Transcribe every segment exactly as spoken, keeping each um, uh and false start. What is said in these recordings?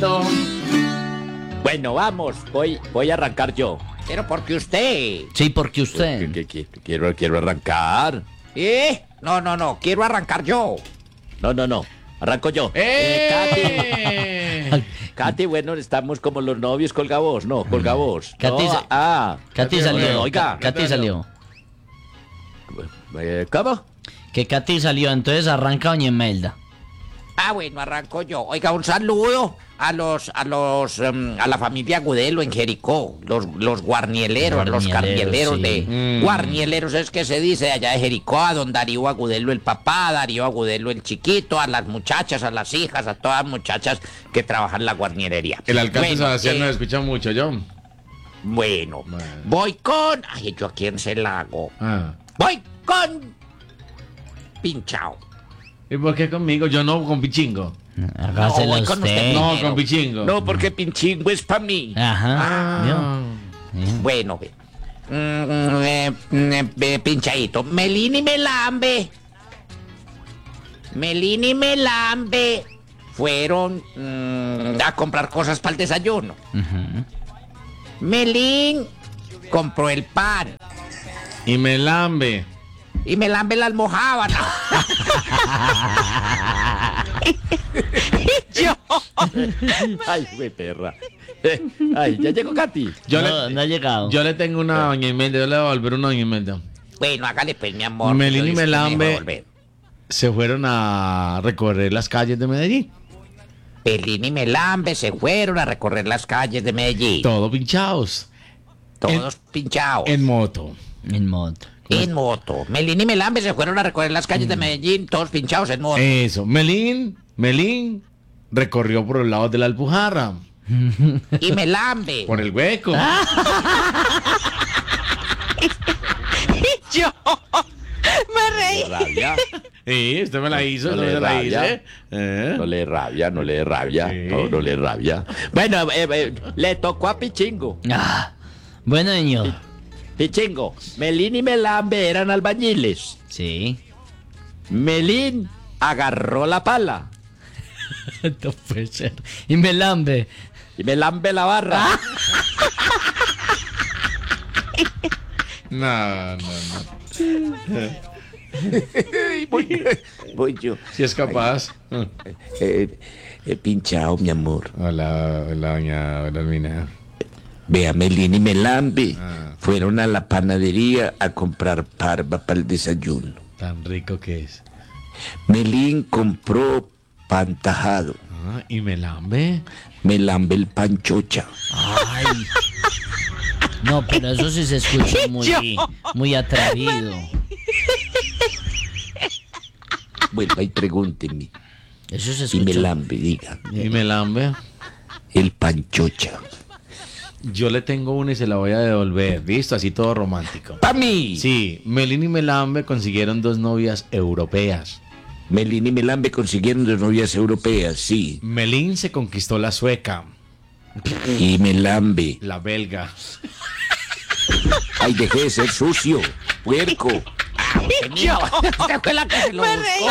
Chaito. Bueno, vamos, voy, voy a arrancar yo. Pero porque usted. Sí, porque usted. Que- que- que- Quiero, quiero arrancar. ¿Eh? No, no, no. Quiero arrancar yo. No, no, no. Arranco yo. ¡Eh! Katy, Katy, bueno, estamos como los novios colgabos, no, colgabos. Katy No, se- ah, Katy salió. Oiga, Katy salió. eh, ¿cómo? Que Katy salió, entonces arranca doña Imelda. Ah, bueno, arranco yo. Oiga, un saludo a los, a los, em, a la familia Agudelo en Jericó, los, los guarnieleros, los Guarnieleros, carnieleros sí. de, Mm. guarnieleros es que se dice de allá de Jericó, a don Darío Agudelo el papá, Darío Agudelo el chiquito, a las muchachas, a las hijas, a todas las muchachas que trabajan en la guarnielería. El alcalde Bueno, Sebastián eh, nos escucha mucho, yo. Bueno, Bueno. voy con, ay, yo a quién se la hago. Ah. Voy con Pinchao. ¿Y por qué conmigo? Yo no con Pichingo. Hágasela voy con usted. usted. No, Primero. con Pichingo. No, porque Pinchingo es para mí. Ajá. Ah. ¿Vio? Bueno, ve. Mm, eh, mm, eh, pinchadito. Melín y Melambe. Melín y Melambe fueron mm, a comprar cosas para el desayuno. Ujú. Melín compró el pan Y me lambe. y Melambe la almojábana. Yo. Ay, güey, perra. Ay, ya llegó Katy. Yo, no, le, no ha llegado. yo le tengo una doña Imelda, yo le voy a volver una doña Imelda. Bueno, hágale pues, mi amor. Melín y Yo dije que me Melambe. iba a volver. Se fueron a recorrer las calles de Medellín. Melín y Melambe se fueron a recorrer las calles de Medellín. Todo pinchados. Todos pinchados. En moto. En moto. En moto. Melín y Melambe se fueron a recorrer las Mm. calles de Medellín, todos pinchados en moto. Eso. Melín, Melín recorrió por los lados de la Alpujarra. Y Melambe. Por el hueco. Yo me reí. Le rabia. Sí, usted me la hizo, No no le se la rabia. hice. ¿Eh? No le dé rabia, no le dé rabia. Sí. No, no le dé rabia. Bueno, eh, eh, le tocó a Pichingo. Ah. Bueno, señor. Pichingo, Melín y Melambe eran albañiles. Sí. Melín agarró la pala No puede ser. Y Melambe. y Melambe la barra. No, no, no. voy, voy yo. Si es capaz. Eh, eh, pinchado, mi amor. Hola, hola, doña Wilhelmina. Vea, Melín y Melambe Ah. fueron a la panadería a comprar parva para el desayuno. Tan rico que es. Melín compró pan tajado. Ah, y me lambe. Melambe el panchocha. Ay. No, pero eso sí se escucha muy, muy atrevido. Vuelva y pregúnteme. Eso se Y escucha. Melambe, diga. Y me lambe. El panchocha. Yo le tengo una y se la voy a devolver. ¿Listo? Así todo romántico. ¡Pa' mí! Sí, Melín y Melambe consiguieron dos novias europeas. Melín y Melambe consiguieron dos novias europeas, sí. Melín se conquistó la sueca, Y Melambe. la belga. Ay, dejé de ser sucio, puerco. Yo. Usted fue la que se lo buscó.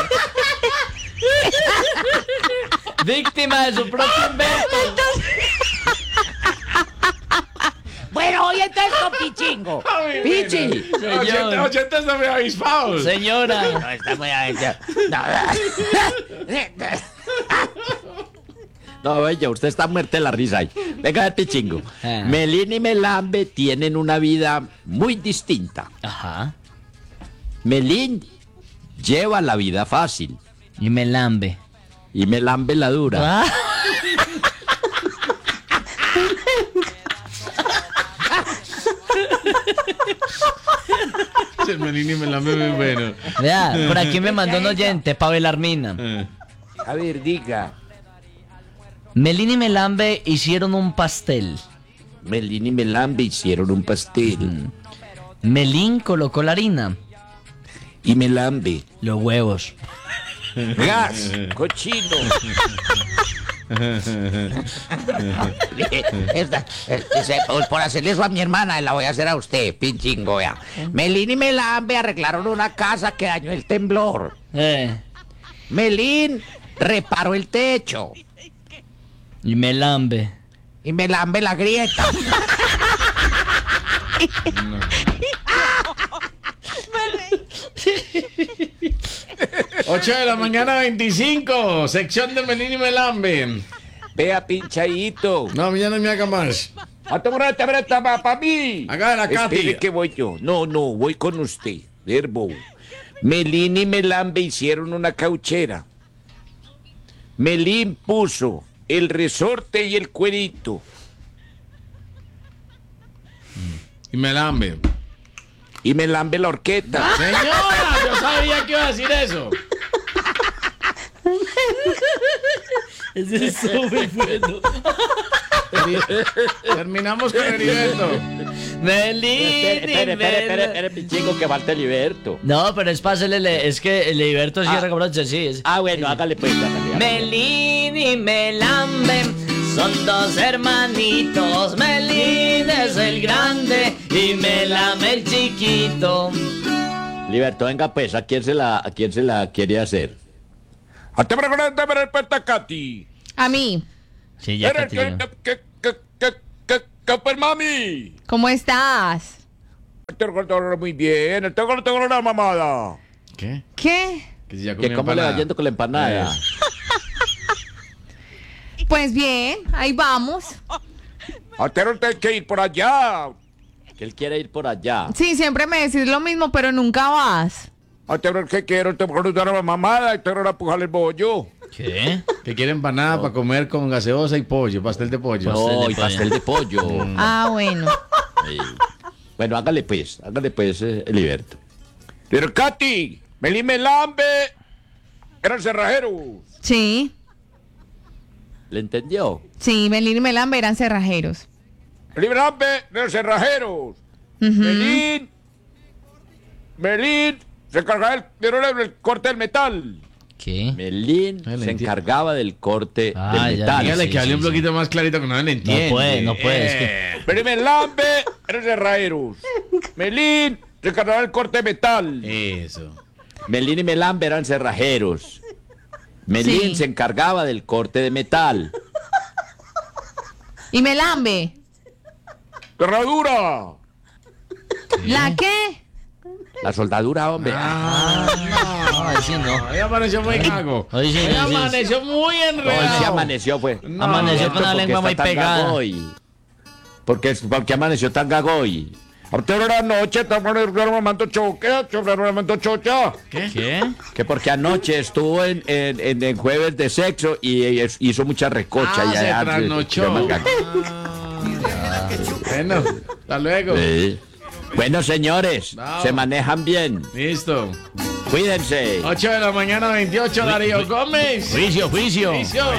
Víctima de su propio invento. Bueno, hoy entonces con Pichingo. Pichi. Señor. Ochentas no me avispados. Señora. No, está muy adentro. No, vaya, usted está muerta de la risa ahí. Venga de Pichingo. Ah. Melín y Melambe tienen una vida muy distinta. Ajá. Melín lleva la vida fácil Y Melambe. y Melambe la dura. Ah. El Melín y Melambe muy bueno. Vea, por aquí me mandó un oyente, Pavel Armina. Eh. A ver, diga. Melín y Melambe hicieron un pastel. Melín y Melambe hicieron un pastel. Melín colocó la harina. Y Melambe. Los huevos. Gas, cochino. Esta, eh, dice, pues por hacerle eso a mi hermana, la voy a hacer a usted, Pinchingo, vea. Melín y Melambe arreglaron una casa que dañó el temblor. Eh. Melín reparó el techo. Y me lambe. Y me lambe la grieta. ocho de la mañana, veinticinco. Sección de Melín y Melambe. Vea, pinchadito. No, ya no me haga más. ¡Atombrata, brata, para mí! Haga la Katy. Espere que voy yo. No, no, voy con usted. Verbo. Melín y Melambe hicieron una cauchera. Melín puso el resorte y el cuerito. Y Melambe. Y Melambe la horqueta. Señora, yo sabía que iba a decir eso. Ese es muy bueno. Terminamos con Heriberto. Melín y Espere, espere, espere, espere, Mela- espere, pinchico, que falta Heriberto. No, pero es fácil, el- es que el Heriberto cierra Ah. con broche, sí. Es... Ah, bueno, hágale pues, hágale. hágale. Melín y Melambe son dos hermanitos. Melín es el grande y Melambe el chiquito. Liberto, venga pues, ¿a quién se la, a quién se la quiere hacer? A te pregunto, ver el Katy. A mí, Sí, ya Era Katy, que, ya. que, que, que, que, que, que, pues, mami. ¿cómo estás? Te recuerdo muy bien, te recuerdo la mamada. ¿Qué? ¿Qué? Que si ya Que comió cómo le va empanada. yendo con la empanada. Pues bien, ahí vamos. A te hay que ir por allá. Que él quiere ir por allá. Sí, siempre me decís lo mismo, pero nunca vas. A te que quiero, te recuerdo la mamada y te recuerdo pujar el bollo. ¿Qué? Que quiere empanada para comer con gaseosa y pollo, pastel de pollo. Pastel de No, y pollo. pastel de pollo. Ah, bueno. Sí. Bueno, hágale pues, hágale pues, eh, Heriberto. Pero Katy, Melín Melambe, eran cerrajeros. Sí, ¿Le entendió? sí, Melín y Melambe eran cerrajeros. Melín Melambe, eran cerrajeros. Ujú. Melín, Melín, se encargaba del, del- del corte del metal. ¿Qué? Melín Ah, le se entiendo. encargaba del corte Ah, del ya, metal. Dígale sí, que hable sí, un sí. poquito más clarito que no le entiende. puede, no puede, es que- Eh. Melín Melambe, eran cerrajeros. Melín, se encargaba del corte de metal. Eso. Melín y Melambe eran cerrajeros. Melín Sí. se encargaba del corte de metal. ¿Y Melambe? ¡Cerradura! ¿La qué? La soldadura, hombre. Ah, No, ahí sí no. Hoy amaneció muy cago. Hoy sí, Hoy hoy sí. amaneció muy Hoy enredado. sí amaneció, fue. No. Amaneció con la ¿Por qué lengua está muy tan pegada. gagoy? ¿Por qué, por qué amaneció tan gagoy? Ahorita era la noche, estamos mamando choque, mamando chocha. ¿Qué? Que porque anoche estuvo en, en, en, en jueves de sexo y, y hizo mucha recocha. Ah, y se ya- trasnochó. Ah, Bueno, hasta luego. sí. Bueno, señores, Bravo. se manejan bien. Listo. Cuídense. ocho de la mañana, veintiocho, Darío Gómez. Juicio, juicio. Juicio.